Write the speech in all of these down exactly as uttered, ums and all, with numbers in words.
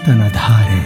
ಚಿಂತನ ಧಾರೆ.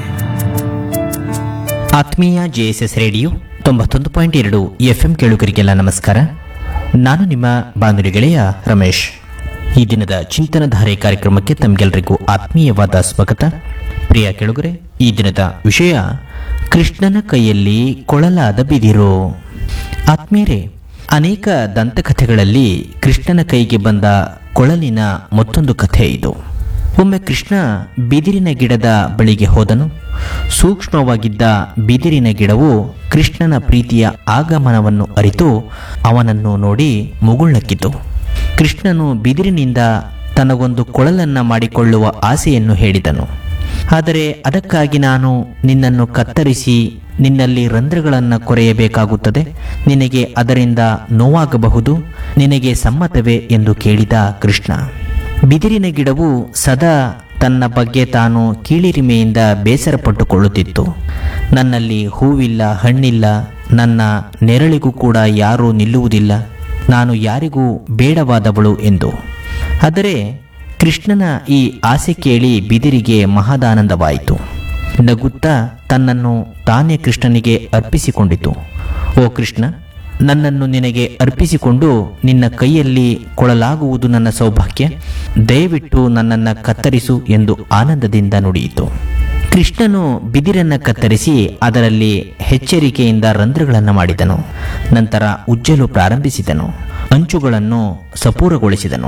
ಆತ್ಮೀಯ ಜೆಎಸ್ಎಸ್ ರೇಡಿಯೋ ತೊಂಬತ್ತೊಂದು ಪಾಯಿಂಟ್ ಎರಡು ಎಫ್ಎಂ ಕೇಳುಗರಿಗೆಲ್ಲ ನಮಸ್ಕಾರ. ನಾನು ನಿಮ್ಮ ಬಾನುಲಿ ಗೆಳೆಯ ರಮೇಶ್. ಈ ದಿನದ ಚಿಂತನ ಧಾರೆ ಕಾರ್ಯಕ್ರಮಕ್ಕೆ ತಮಗೆಲ್ಲರಿಗೂ ಆತ್ಮೀಯವಾದ ಸ್ವಾಗತ. ಪ್ರಿಯ ಕೇಳುಗರೆ, ಈ ದಿನದ ವಿಷಯ ಕೃಷ್ಣನ ಕೈಯಲ್ಲಿ ಕೊಳಲಾದ ಬಿದಿರು. ಆತ್ಮೀಯರೇ, ಅನೇಕ ದಂತಕಥೆಗಳಲ್ಲಿ ಕೃಷ್ಣನ ಕೈಗೆ ಬಂದ ಕೊಳಲಿನ ಮತ್ತೊಂದು ಕಥೆ ಇದು. ಒಮ್ಮೆ ಕೃಷ್ಣ ಬಿದಿರಿನ ಗಿಡದ ಬಳಿಗೆ ಹೋದನು. ಸೂಕ್ಷ್ಮವಾಗಿದ್ದ ಬಿದಿರಿನ ಗಿಡವು ಕೃಷ್ಣನ ಪ್ರೀತಿಯ ಆಗಮನವನ್ನು ಅರಿತು ಅವನನ್ನು ನೋಡಿ ಮುಗುಳ್ನಕ್ಕಿತು. ಕೃಷ್ಣನು ಬಿದಿರಿನಿಂದ ತನಗೊಂದು ಕೊಳಲನ್ನು ಮಾಡಿಕೊಳ್ಳುವ ಆಸೆಯನ್ನು ಹೇಳಿದನು. ಆದರೆ ಅದಕ್ಕಾಗಿ ನಾನು ನಿನ್ನನ್ನು ಕತ್ತರಿಸಿ ನಿನ್ನಲ್ಲಿ ರಂಧ್ರಗಳನ್ನು ಕೊರೆಯಬೇಕಾಗುತ್ತದೆ. ನಿನಗೆ ಅದರಿಂದ ನೋವಾಗಬಹುದು. ನಿನಗೆ ಸಮ್ಮತವೇ ಎಂದು ಕೇಳಿದ ಕೃಷ್ಣ. ಬಿದಿರಿನ ಗಿಡವು ಸದಾ ತನ್ನ ಬಗ್ಗೆ ತಾನು ಕೀಳಿರಿಮೆಯಿಂದ ಬೇಸರಪಟ್ಟುಕೊಳ್ಳುತ್ತಿತ್ತು. ನನ್ನಲ್ಲಿ ಹೂವಿಲ್ಲ, ಹಣ್ಣಿಲ್ಲ, ನನ್ನ ನೆರಳಿಗೂ ಕೂಡ ಯಾರೂ ನಿಲ್ಲುವುದಿಲ್ಲ, ನಾನು ಯಾರಿಗೂ ಬೇಡವಾದವಳು ಎಂದು. ಆದರೆ ಕೃಷ್ಣನ ಈ ಆಸೆ ಕೇಳಿ ಬಿದಿರಿಗೆ ಮಹದಾನಂದವಾಯಿತು. ನಗುತ್ತಾ ತನ್ನನ್ನು ತಾನೇ ಕೃಷ್ಣನಿಗೆ ಅರ್ಪಿಸಿಕೊಂಡಿತು. ಓ ಕೃಷ್ಣ, ನನ್ನನ್ನು ನಿನಗೆ ಅರ್ಪಿಸಿಕೊಂಡು ನಿನ್ನ ಕೈಯಲ್ಲಿ ಕೊಳಲಾಗುವುದು ನನ್ನ ಸೌಭಾಗ್ಯ. ದಯವಿಟ್ಟು ನನ್ನನ್ನು ಕತ್ತರಿಸು ಎಂದು ಆನಂದದಿಂದ ನುಡಿಯಿತು. ಕೃಷ್ಣನು ಬಿದಿರನ್ನು ಕತ್ತರಿಸಿ ಅದರಲ್ಲಿ ಎಚ್ಚರಿಕೆಯಿಂದ ರಂಧ್ರಗಳನ್ನು ಮಾಡಿದನು. ನಂತರ ಉಜ್ಜಲು ಪ್ರಾರಂಭಿಸಿದನು. ಅಂಚುಗಳನ್ನು ಸಪೂರಗೊಳಿಸಿದನು.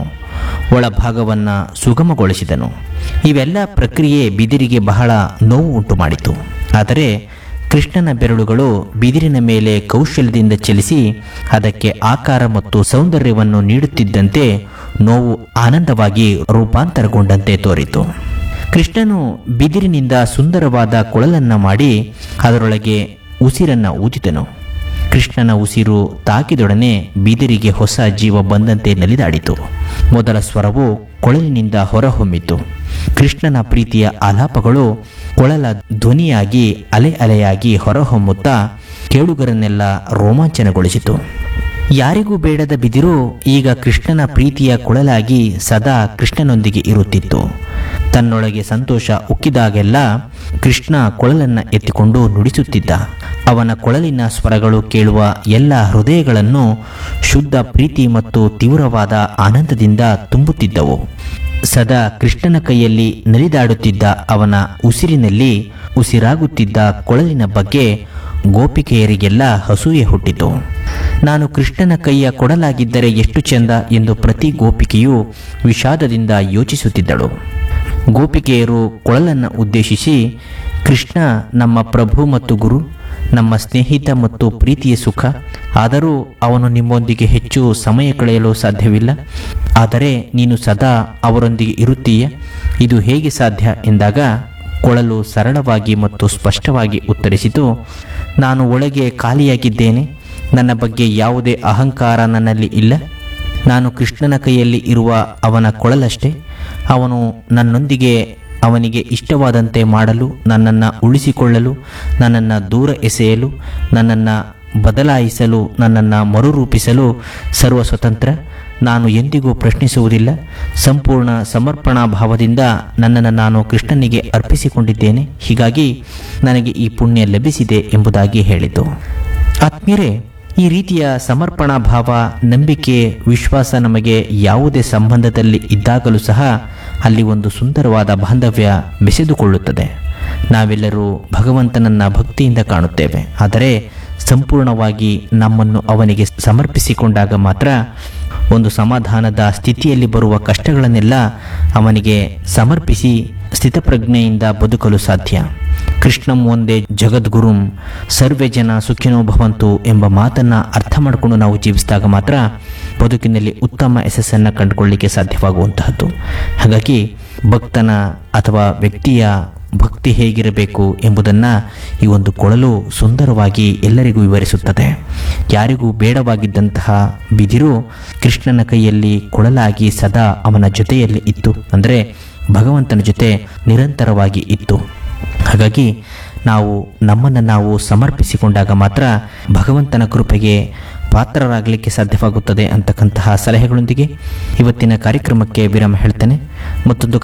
ಒಳಭಾಗವನ್ನು ಸುಗಮಗೊಳಿಸಿದನು. ಇವೆಲ್ಲ ಪ್ರಕ್ರಿಯೆ ಬಿದಿರಿಗೆ ಬಹಳ ನೋವು ಉಂಟು ಮಾಡಿತು. ಆದರೆ ಕೃಷ್ಣನ ಬೆರಳುಗಳು ಬಿದಿರಿನ ಮೇಲೆ ಕೌಶಲ್ಯದಿಂದ ಚಲಿಸಿ ಅದಕ್ಕೆ ಆಕಾರ ಮತ್ತು ಸೌಂದರ್ಯವನ್ನು ನೀಡುತ್ತಿದ್ದಂತೆ ನೋವು ಆನಂದವಾಗಿ ರೂಪಾಂತರಗೊಂಡಂತೆ ತೋರಿತು. ಕೃಷ್ಣನು ಬಿದಿರಿನಿಂದ ಸುಂದರವಾದ ಕೊಳಲನ್ನು ಮಾಡಿ ಅದರೊಳಗೆ ಉಸಿರನ್ನು ಊದಿದನು. ಕೃಷ್ಣನ ಉಸಿರು ತಾಕಿದೊಡನೆ ಬಿದಿರಿಗೆ ಹೊಸ ಜೀವ ಬಂದಂತೆ ನಲಿದಾಡಿತು. ಮೊದಲ ಸ್ವರವು ಕೊಳಲಿನಿಂದ ಹೊರಹೊಮ್ಮಿತು. ಕೃಷ್ಣನ ಪ್ರೀತಿಯ ಆಲಾಪಗಳು ಕೊಳಲ ಧ್ವನಿಯಾಗಿ ಅಲೆ ಅಲೆಯಾಗಿ ಹೊರಹೊಮ್ಮುತ್ತಾ ಕೇಳುಗರನ್ನೆಲ್ಲ ರೋಮಾಂಚನಗೊಳಿಸಿತು. ಯಾರಿಗೂ ಬೇಡದ ಬಿದಿರು ಈಗ ಕೃಷ್ಣನ ಪ್ರೀತಿಯ ಕೊಳಲಾಗಿ ಸದಾ ಕೃಷ್ಣನೊಂದಿಗೆ ಇರುತ್ತಿತ್ತು. ತನ್ನೊಳಗೆ ಸಂತೋಷ ಉಕ್ಕಿದಾಗೆಲ್ಲ ಕೃಷ್ಣ ಕೊಳಲನ್ನು ಎತ್ತಿಕೊಂಡು ನುಡಿಸುತ್ತಿದ್ದ. ಅವನ ಕೊಳಲಿನ ಸ್ವರಗಳು ಕೇಳುವ ಎಲ್ಲ ಹೃದಯಗಳನ್ನು ಶುದ್ಧ ಪ್ರೀತಿ ಮತ್ತು ತೀವ್ರವಾದ ಆನಂದದಿಂದ ತುಂಬುತ್ತಿದ್ದವು. ಸದಾ ಕೃಷ್ಣನ ಕೈಯಲ್ಲಿ ನಲಿದಾಡುತ್ತಿದ್ದ ಅವನ ಉಸಿರಿನಲ್ಲಿ ಉಸಿರಾಗುತ್ತಿದ್ದ ಕೊಳಲಿನ ಬಗ್ಗೆ ಗೋಪಿಕೆಯರಿಗೆಲ್ಲ ಅಸೂಯೆ ಹುಟ್ಟಿತು. ನಾನು ಕೃಷ್ಣನ ಕೈಯ ಕೊಡಲಾಗಿದ್ದರೆ ಎಷ್ಟು ಚೆಂದ ಎಂದು ಪ್ರತಿ ಗೋಪಿಕೆಯೂ ವಿಷಾದದಿಂದ ಯೋಚಿಸುತ್ತಿದ್ದಳು. ಗೋಪಿಕೆಯರು ಕೊಳಲನ್ನು ಉದ್ದೇಶಿಸಿ, ಕೃಷ್ಣ ನಮ್ಮ ಪ್ರಭು ಮತ್ತು ಗುರು, ನಮ್ಮ ಸ್ನೇಹಿತ ಮತ್ತು ಪ್ರೀತಿಯ ಸುಖ. ಆದರೂ ಅವನು ನಿಮ್ಮೊಂದಿಗೆ ಹೆಚ್ಚು ಸಮಯ ಕಳೆಯಲು ಸಾಧ್ಯವಿಲ್ಲ. ಆದರೆ ನೀನು ಸದಾ ಅವರೊಂದಿಗೆ ಇರುತ್ತೀಯ, ಇದು ಹೇಗೆ ಸಾಧ್ಯ ಎಂದಾಗ ಕೊಳಲು ಸರಳವಾಗಿ ಮತ್ತು ಸ್ಪಷ್ಟವಾಗಿ ಉತ್ತರಿಸಿತು, ನಾನು ಒಳಗೆ ಖಾಲಿಯಾಗಿದ್ದೇನೆ. ನನ್ನ ಬಗ್ಗೆ ಯಾವುದೇ ಅಹಂಕಾರ ನನ್ನಲ್ಲಿ ಇಲ್ಲ. ನಾನು ಕೃಷ್ಣನ ಕೈಯಲ್ಲಿ ಇರುವ ಅವನ ಕೊಳಲಷ್ಟೇ. ಅವನು ನನ್ನೊಂದಿಗೆ ಅವನಿಗೆ ಇಷ್ಟವಾದಂತೆ ಮಾಡಲು, ನನ್ನನ್ನು ಉಳಿಸಿಕೊಳ್ಳಲು, ನನ್ನನ್ನು ದೂರ ಎಸೆಯಲು, ನನ್ನನ್ನು ಬದಲಾಯಿಸಲು, ನನ್ನನ್ನು ಮರುರೂಪಿಸಲು ಸರ್ವ ಸ್ವತಂತ್ರ. ನಾನು ಎಂದಿಗೂ ಪ್ರಶ್ನಿಸುವುದಿಲ್ಲ. ಸಂಪೂರ್ಣ ಸಮರ್ಪಣಾ ಭಾವದಿಂದ ನನ್ನನ್ನು ನಾನು ಕೃಷ್ಣನಿಗೆ ಅರ್ಪಿಸಿಕೊಂಡಿದ್ದೇನೆ. ಹೀಗಾಗಿ ನನಗೆ ಈ ಪುಣ್ಯ ಲಭಿಸಿದೆ ಎಂಬುದಾಗಿ ಹೇಳಿತು. ಆತ್ಮೀಯರೇ, ಈ ರೀತಿಯ ಸಮರ್ಪಣಾ ಭಾವ, ನಂಬಿಕೆ, ವಿಶ್ವಾಸ ನಮಗೆ ಯಾವುದೇ ಸಂಬಂಧದಲ್ಲಿ ಇದ್ದಾಗಲೂ ಸಹ ಅಲ್ಲಿ ಒಂದು ಸುಂದರವಾದ ಬಾಂಧವ್ಯ ಬೆಸೆದುಕೊಳ್ಳುತ್ತದೆ. ನಾವೆಲ್ಲರೂ ಭಗವಂತನನ್ನು ಭಕ್ತಿಯಿಂದ ಕಾಣುತ್ತೇವೆ. ಆದರೆ ಸಂಪೂರ್ಣವಾಗಿ ನಮ್ಮನ್ನು ಅವನಿಗೆ ಸಮರ್ಪಿಸಿಕೊಂಡಾಗ ಮಾತ್ರ ಒಂದು ಸಮಾಧಾನದ ಸ್ಥಿತಿಯಲ್ಲಿ ಬರುವ ಕಷ್ಟಗಳನ್ನೆಲ್ಲ ಅವನಿಗೆ ಸಮರ್ಪಿಸಿ ಸ್ಥಿತಪ್ರಜ್ಞೆಯಿಂದ ಬದುಕಲು ಸಾಧ್ಯ. ಕೃಷ್ಣಂ ಒಂದೇ ಜಗದ್ಗುರುಂ ಸರ್ವೇ ಜನ ಸುಖಿನೋ ಭವಂತು ಎಂಬ ಮಾತನ್ನು ಅರ್ಥ ಮಾಡಿಕೊಂಡು ನಾವು ಜೀವಿಸಿದಾಗ ಮಾತ್ರ ಬದುಕಿನಲ್ಲಿ ಉತ್ತಮ ಯಶಸ್ಸನ್ನು ಕಂಡುಕೊಳ್ಳಲಿಕ್ಕೆ ಸಾಧ್ಯವಾಗುವಂತಹದ್ದು. ಹಾಗಾಗಿ ಭಕ್ತನ ಅಥವಾ ವ್ಯಕ್ತಿಯ ಭಕ್ತಿ ಹೇಗಿರಬೇಕು ಎಂಬುದನ್ನು ಈ ಒಂದು ಕೊಳಲು ಸುಂದರವಾಗಿ ಎಲ್ಲರಿಗೂ ವಿವರಿಸುತ್ತದೆ. ಯಾರಿಗೂ ಬೇಡವಾಗಿದ್ದಂತಹ ಬಿದಿರು ಕೃಷ್ಣನ ಕೈಯಲ್ಲಿ ಕೊಳಲಾಗಿ ಸದಾ ಅವನ ಜೊತೆಯಲ್ಲಿ ಇತ್ತು. ಅಂದರೆ ಭಗವಂತನ ಜೊತೆ ನಿರಂತರವಾಗಿ ಇತ್ತು. ಹಾಗಾಗಿ ನಾವು ನಮ್ಮನ್ನು ನಾವು ಸಮರ್ಪಿಸಿಕೊಂಡಾಗ ಮಾತ್ರ ಭಗವಂತನ ಕೃಪೆಗೆ ಪಾತ್ರರಾಗಲಿಕ್ಕೆ ಸಾಧ್ಯವಾಗುತ್ತದೆ ಅಂತಕ್ಕಂತಹ ಸಲಹೆಗಳೊಂದಿಗೆ ಇವತ್ತಿನ ಕಾರ್ಯಕ್ರಮಕ್ಕೆ ವಿರಾಮ ಹೇಳ್ತೇನೆ. ಮತ್ತೊಂದು